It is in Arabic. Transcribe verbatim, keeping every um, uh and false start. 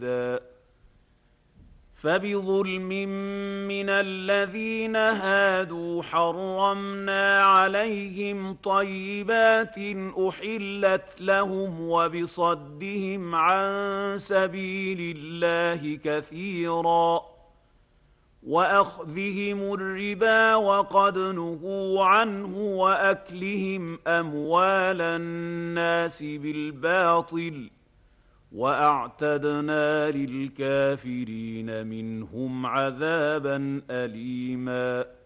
فبظلم من الذين هادوا حرمنا عليهم طيبات أحلت لهم وبصدهم عن سبيل الله كثيرا وأخذهم الربا وقد نهوا عنه وأكلهم أموال الناس بالباطل وأعتدنا للكافرين منهم عذابا أليما